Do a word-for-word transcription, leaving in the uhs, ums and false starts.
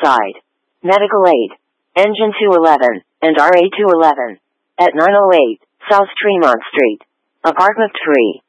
side. Medical aid. Engine two eleven, and R A two eleven. At nine oh eight, South Tremont Street. Apartment three.